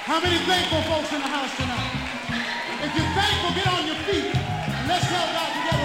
How many thankful folks in the house tonight?